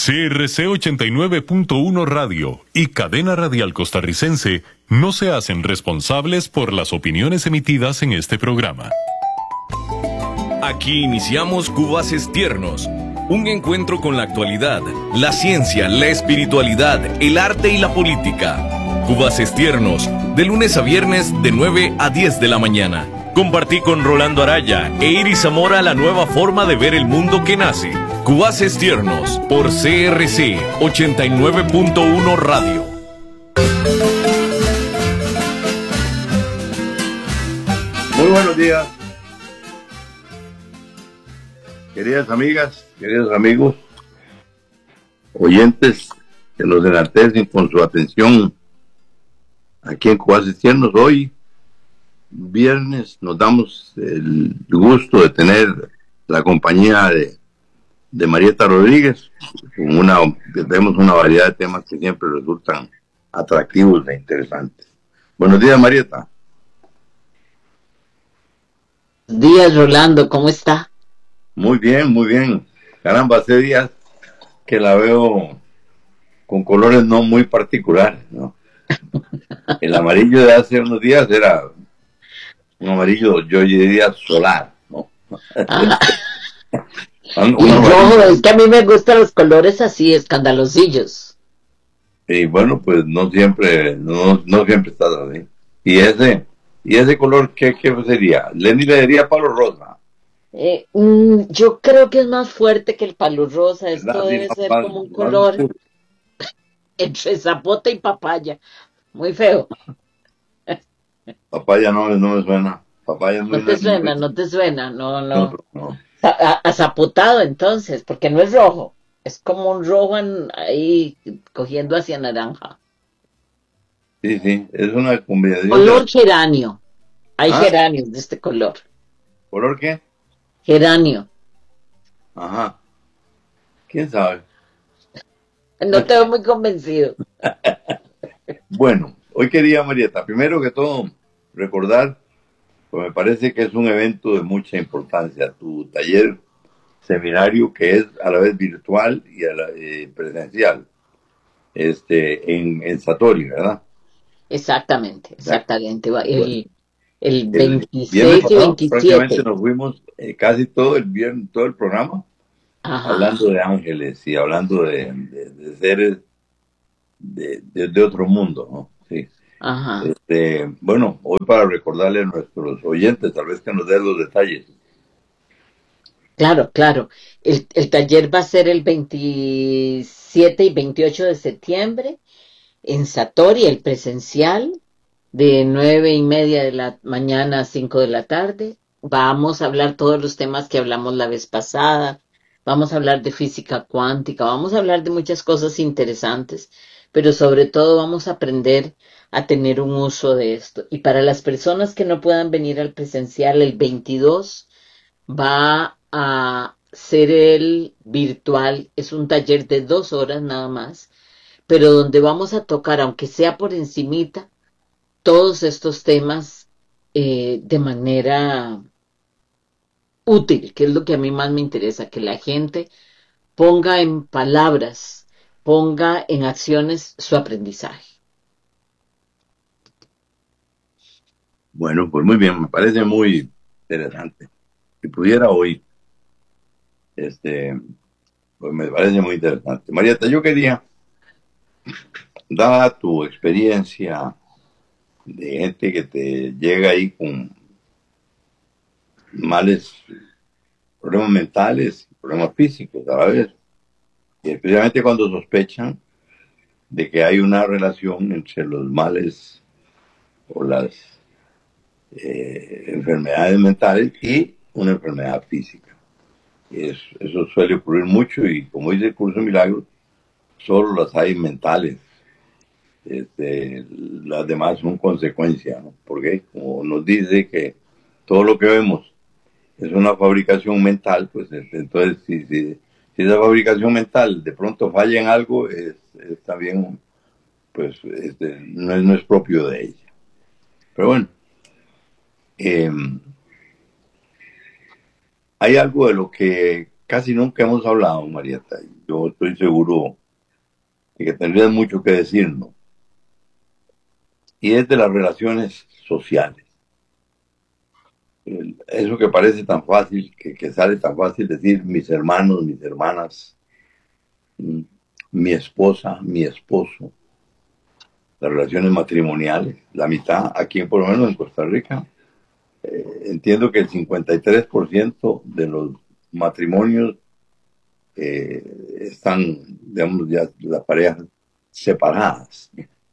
CRC 89.1 Radio y Cadena Radial Costarricense no se hacen responsables por las opiniones emitidas en este programa. Aquí iniciamos Cubaces Tiernos, un encuentro con la actualidad, la ciencia, la espiritualidad, el arte y la política. Cubaces Tiernos, de lunes a viernes de 9 a 10 de la mañana. Compartí con Rolando Araya e Iris Zamora la nueva forma de ver el mundo que nace. Cubaces Tiernos por CRC 89.1 Radio. Muy buenos días, queridas amigas, queridos amigos, oyentes que nos enaltecen con su atención aquí en Cubaces Tiernos. Hoy, viernes, nos damos el gusto de tener la compañía de Marieta Rodríguez. Vemos una variedad de temas que siempre resultan atractivos e interesantes. Buenos días, Marieta. Buenos días, Rolando, ¿cómo está? Muy bien, muy bien. Caramba, hace días que la veo con colores no muy particulares, ¿no? El amarillo de hace unos días era un amarillo, yo diría, solar, ¿no? Y rojo, es que a mí me gustan los colores así, escandalosillos. Y bueno, pues no siempre está así. Y ese color, ¿qué sería? Lenny le diría palo rosa. Yo creo que es más fuerte que el palo rosa. Esto debe ser como un color entre zapote y papaya. Muy feo. Papaya no me suena. Papaya no te suena, no te suena, no. No. Azapotado entonces, porque no es rojo. Es como un rojo ahí cogiendo hacia naranja. Sí, es una combinación. Color geranio. Hay geranios de este color. ¿Color qué? Geranio. Ajá. ¿Quién sabe? No te veo muy convencido. Bueno, hoy quería, Marieta, primero que todo, recordar, pues me parece que es un evento de mucha importancia, tu taller seminario, que es a la vez virtual y a la presencial, en Satori, ¿verdad? Exactamente. El El 26 viernes y pasado, 27. prácticamente nos fuimos casi todo el viernes, todo el programa, Ajá. hablando de ángeles y hablando de seres de otro mundo, ¿no? Sí. Ajá. Bueno, hoy para recordarle a nuestros oyentes, tal vez que nos den los detalles. Claro. El taller va a ser el 27 y 28 de septiembre en Satori, el presencial, de 9:30 de la mañana a 5 de la tarde. Vamos a hablar todos los temas que hablamos la vez pasada. Vamos a hablar de física cuántica, vamos a hablar de muchas cosas interesantes, pero sobre todo vamos a aprender a tener un uso de esto. Y para las personas que no puedan venir al presencial, el 22 va a ser el virtual. Es un taller de 2 horas nada más, pero donde vamos a tocar, aunque sea por encimita, todos estos temas de manera útil, que es lo que a mí más me interesa, que la gente ponga en palabras, ponga en acciones su aprendizaje. Bueno, pues muy bien, me parece muy interesante. Si pudiera hoy, pues me parece muy interesante. Marieta, yo quería, dada tu experiencia de gente que te llega ahí con males, problemas mentales, problemas físicos a la vez, y especialmente cuando sospechan de que hay una relación entre los males o las enfermedades mentales y una enfermedad física. Eso suele ocurrir mucho y, como dice el curso de milagros, solo las hay mentales. Las demás son consecuencia, ¿no? Porque como nos dice que todo lo que vemos es una fabricación mental, pues entonces si esa fabricación mental de pronto falla en algo, es también, pues no es propio de ella. Pero bueno, hay algo de lo que casi nunca hemos hablado, Marieta, yo estoy seguro de que tendrías mucho que decirnos, y es de las relaciones sociales. Eso que parece tan fácil, que sale tan fácil decir mis hermanos, mis hermanas, mi esposa, mi esposo, las relaciones matrimoniales, la mitad, aquí por lo menos en Costa Rica, entiendo que el 53% de los matrimonios están, digamos, ya las parejas separadas.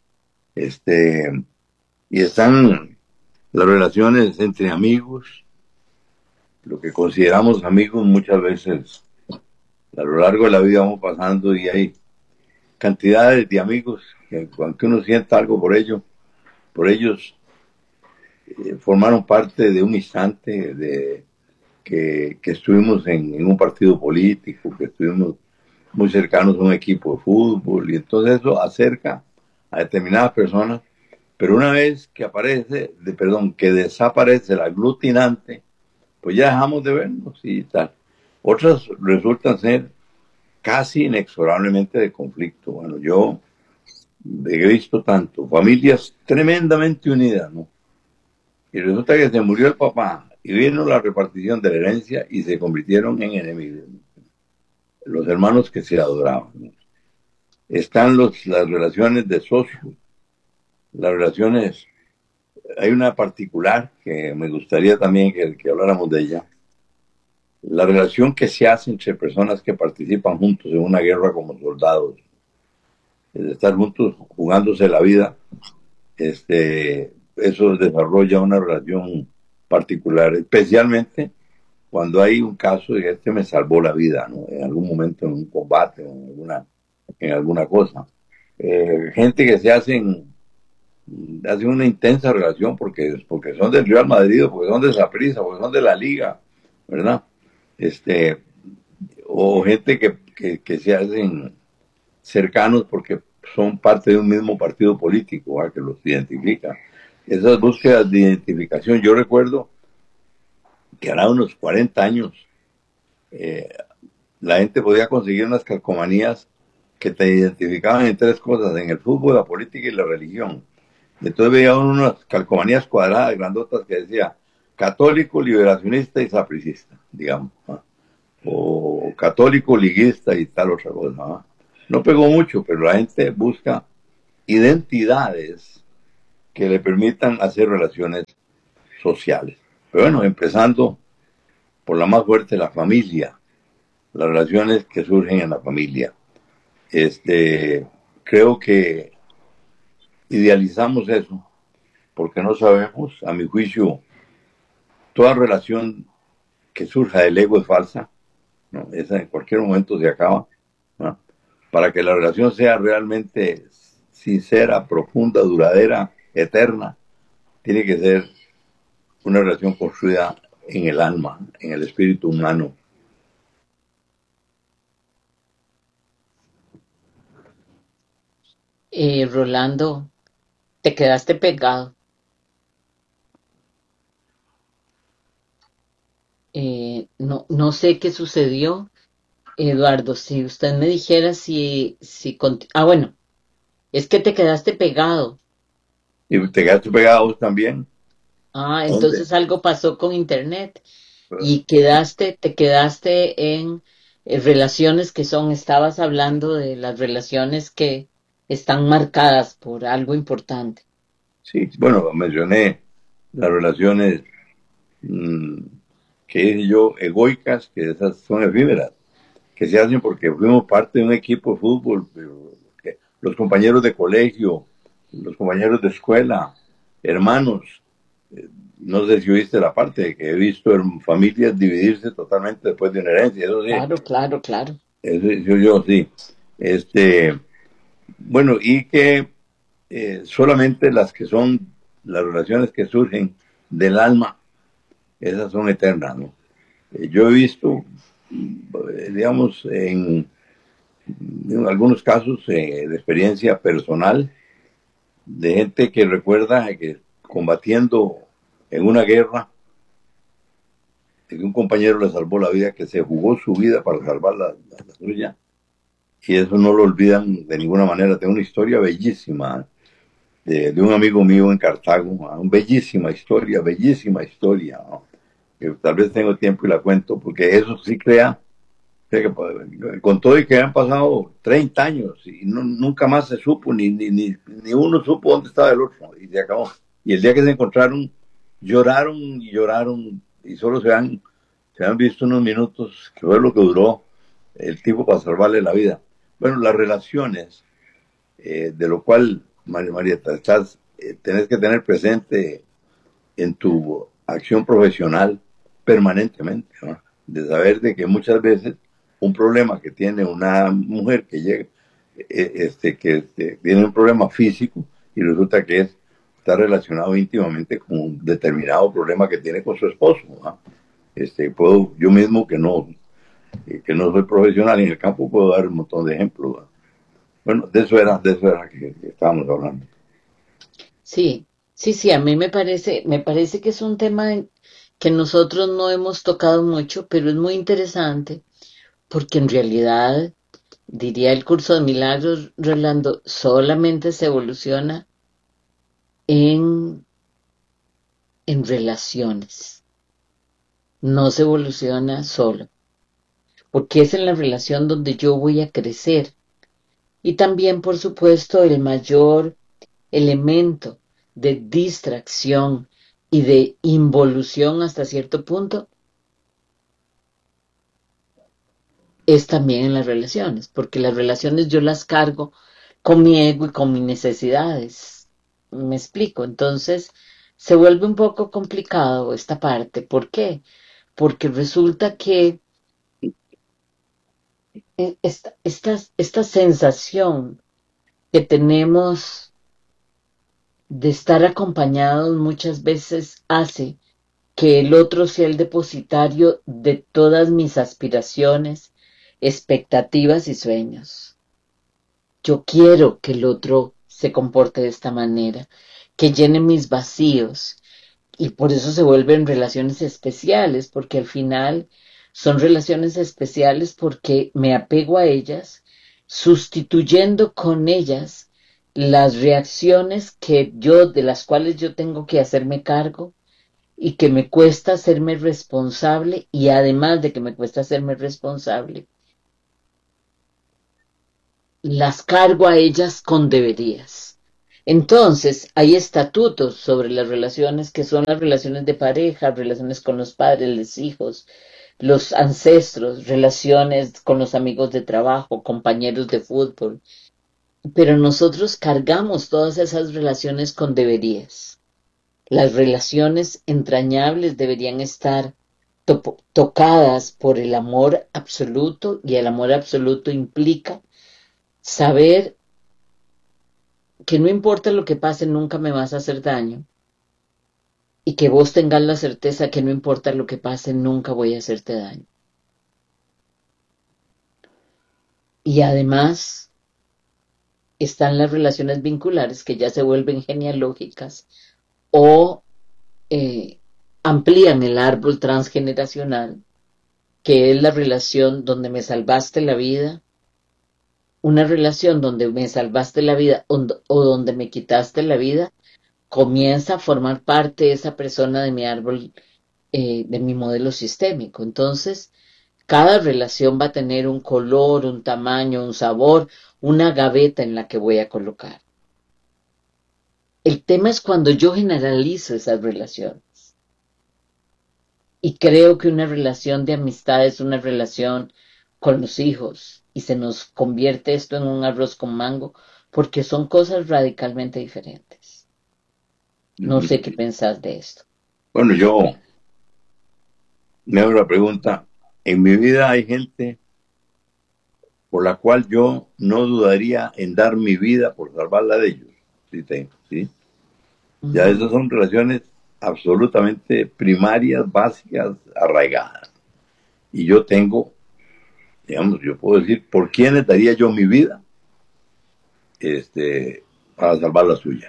Y están las relaciones entre amigos, lo que consideramos amigos muchas veces a lo largo de la vida vamos pasando y hay cantidades de amigos que aunque uno sienta algo por ellos formaron parte de un instante que estuvimos en un partido político, que estuvimos muy cercanos a un equipo de fútbol, y entonces eso acerca a determinadas personas, pero una vez que que desaparece el aglutinante, pues ya dejamos de vernos y tal. Otras resultan ser casi inexorablemente de conflicto. Bueno, yo he visto tanto, familias tremendamente unidas, ¿no? Y resulta que se murió el papá y vino la repartición de la herencia y se convirtieron en enemigos. Los hermanos que se adoraban, ¿no? Están las relaciones de socios, las relaciones. Hay una particular que me gustaría también que habláramos de ella. La relación que se hace entre personas que participan juntos en una guerra como soldados, de estar juntos jugándose la vida, eso desarrolla una relación particular, especialmente cuando hay un caso de que me salvó la vida, ¿no? En algún momento en un combate, en alguna cosa. Gente que hacen una intensa relación porque son del Real Madrid, porque son de Saprissa, porque son de la Liga, ¿verdad? O gente que se hacen cercanos porque son parte de un mismo partido político, ¿verdad? Que los identifica. Esas búsquedas de identificación, yo recuerdo que hará unos 40 años la gente podía conseguir unas calcomanías que te identificaban en tres cosas: en el fútbol, la política y la religión. Entonces veía unas calcomanías cuadradas, grandotas, que decía católico, liberacionista y sapricista, digamos, ¿no? O católico, liguista y tal otra cosa, ¿no? No pegó mucho, pero la gente busca identidades que le permitan hacer relaciones sociales. Pero bueno, empezando por la más fuerte, la familia, las relaciones que surgen en la familia. Creo que idealizamos eso porque no sabemos, a mi juicio, toda relación que surja del ego es falsa, ¿no? Esa en cualquier momento se acaba, ¿no? Para que la relación sea realmente sincera, profunda, duradera, eterna, tiene que ser una relación construida en el alma, en el espíritu humano. Rolando, te quedaste pegado. No sé qué sucedió, Eduardo. Si usted me dijera bueno, es que te quedaste pegado. ¿Y te quedaste pegado vos también? Entonces algo pasó con internet y te quedaste en relaciones estabas hablando de las relaciones que están marcadas por algo importante. Sí, bueno, mencioné las relaciones que dije yo, egoicas, que esas son efímeras, que se hacen porque fuimos parte de un equipo de fútbol, los compañeros de colegio, los compañeros de escuela, hermanos. No sé si oíste la parte de que he visto en familias dividirse totalmente después de una herencia. Eso sí, Claro. Eso yo sí. Bueno, y que solamente las que son las relaciones que surgen del alma, esas son eternas, ¿no? Yo he visto, digamos, en algunos casos de experiencia personal, de gente que recuerda que combatiendo en una guerra, que un compañero le salvó la vida, que se jugó su vida para salvar la suya, y eso no lo olvidan de ninguna manera. Tengo una historia bellísima de un amigo mío en Cartago, una bellísima historia, ¿no? Que tal vez tengo tiempo y la cuento, porque eso sí crea, con todo y que han pasado 30 años y nunca más se supo, ni uno supo dónde estaba el otro, y se acabó. Y el día que se encontraron, lloraron y lloraron, y solo se han visto unos minutos, que fue lo que duró el tipo para salvarle la vida. Bueno, las relaciones, de lo cual, Marieta, tenés que tener presente en tu acción profesional permanentemente, ¿no? De saber de que muchas veces un problema que tiene una mujer que llega, tiene un problema físico y resulta que está relacionado íntimamente con un determinado problema que tiene con su esposo, ¿no? Yo mismo que no soy profesional en el campo, puedo dar un montón de ejemplos, ¿no? Bueno, de eso era que estábamos hablando. Sí, sí, a mí me parece que es un tema que nosotros no hemos tocado mucho, pero es muy interesante porque en realidad, diría el curso de milagros, Rolando, solamente se evoluciona en, en relaciones, no se evoluciona solo, porque es en la relación donde yo voy a crecer. Y también, por supuesto, el mayor elemento de distracción y de involución hasta cierto punto es también en las relaciones, porque las relaciones yo las cargo con mi ego y con mis necesidades. Me explico. Entonces, se vuelve un poco complicado esta parte. ¿Por qué? Porque resulta que esta sensación que tenemos de estar acompañados muchas veces hace que el otro sea el depositario de todas mis aspiraciones, expectativas y sueños. Yo quiero que el otro se comporte de esta manera, que llene mis vacíos, y por eso se vuelven relaciones especiales, porque al final son relaciones especiales porque me apego a ellas, sustituyendo con ellas las reacciones de las cuales yo tengo que hacerme cargo y que me cuesta hacerme responsable, y además de que me cuesta hacerme responsable, las cargo a ellas con deberías. Entonces, hay estatutos sobre las relaciones que son las relaciones de pareja, relaciones con los padres, los hijos, los ancestros, relaciones con los amigos de trabajo, compañeros de fútbol. Pero nosotros cargamos todas esas relaciones con deberías. Las relaciones entrañables deberían estar tocadas por el amor absoluto, y el amor absoluto implica saber que no importa lo que pase, nunca me vas a hacer daño, y que vos tengas la certeza que no importa lo que pase, nunca voy a hacerte daño. Y además están las relaciones vinculares que ya se vuelven genealógicas o amplían el árbol transgeneracional, que es la relación donde me salvaste la vida, una relación donde me salvaste la vida o donde me quitaste la vida, comienza a formar parte de esa persona de mi árbol, de mi modelo sistémico. Entonces, cada relación va a tener un color, un tamaño, un sabor, una gaveta en la que voy a colocar. El tema es cuando yo generalizo esas relaciones. Y creo que una relación de amistad es una relación con los hijos, y se nos convierte esto en un arroz con mango, porque son cosas radicalmente diferentes. No sé qué pensás de esto. Bueno, yo me hago la pregunta, en mi vida hay gente por la cual yo no dudaría en dar mi vida por salvarla de ellos. ¿Sí? Ya esas son relaciones absolutamente primarias, básicas, arraigadas. Y yo tengo, digamos, yo puedo decir, ¿por quiénes daría yo mi vida? Para salvar la suya.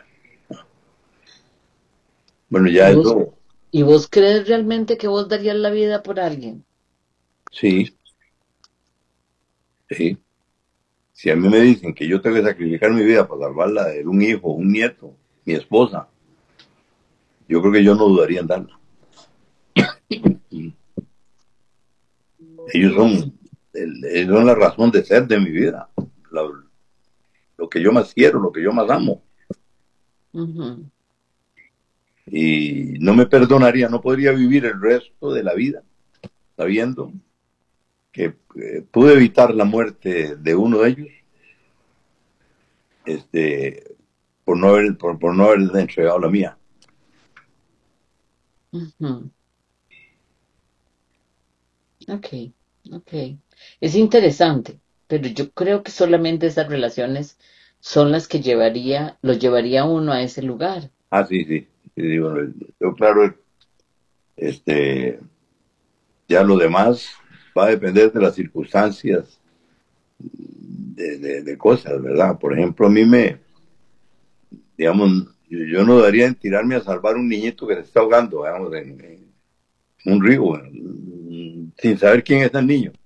Bueno, ya eso. ¿Y vos crees realmente que vos darías la vida por alguien? Sí. Si a mí me dicen que yo tengo que sacrificar mi vida para salvarla de un hijo, un nieto, mi esposa, yo creo que yo no dudaría en darla. Ellos son la razón de ser de mi vida, lo que yo más quiero, lo que yo más amo. Ujú. Y no me perdonaría, no podría vivir el resto de la vida sabiendo que pude evitar la muerte de uno de ellos, por no haberles entregado la mía. Ujú. Ok, ok. Es interesante, pero yo creo que solamente esas relaciones son las que los llevaría a uno a ese lugar. Ah, sí, sí, sí, bueno, yo claro, este, ya lo demás va a depender de las circunstancias de cosas, ¿verdad? Por ejemplo, a mí digamos, yo no daría en tirarme a salvar un niñito que se está ahogando, digamos, en un río, sin saber quién es el niño.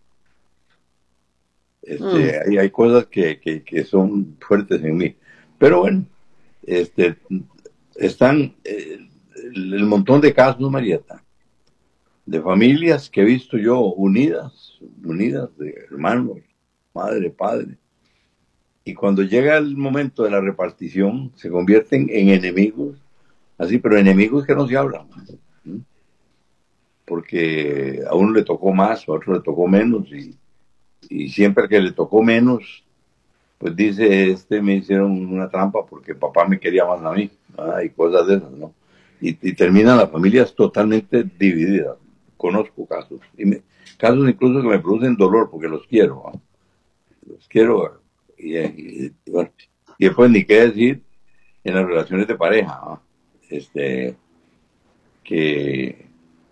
Mm, Hay cosas que son fuertes en mí. Pero bueno, este, están el montón de casos, Marieta, de familias que he visto yo unidas de hermanos, madre, padre. Y cuando llega el momento de la repartición, se convierten en enemigos, así, pero enemigos que no se hablan, ¿sí? Porque a uno le tocó más, a otro le tocó menos, y siempre que le tocó menos, pues dice, me hicieron una trampa porque papá me quería más a mí, ¿verdad? Y cosas de esas, ¿no? Y terminan las familias totalmente divididas. Conozco casos, casos incluso que me producen dolor porque los quiero, ¿no? Los quiero, bueno, y después ni qué decir en las relaciones de pareja, ¿no? Que,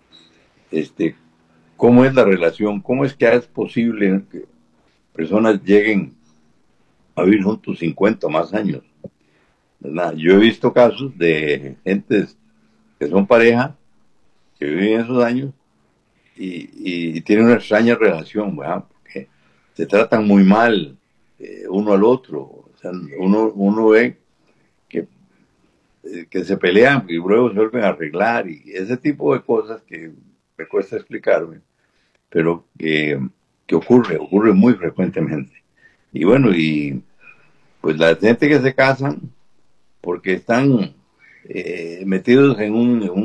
cómo es la relación, cómo es que es posible que personas lleguen a vivir juntos 50 o más años, ¿verdad? Yo he visto casos de gentes que son pareja, que viven esos años y tienen una extraña relación, ¿verdad? Porque se tratan muy mal uno al otro. O sea, uno ve que se pelean y luego se vuelven a arreglar y ese tipo de cosas que me cuesta explicarme, pero que ocurre muy frecuentemente. Y bueno, y pues la gente que se casan porque están metidos en un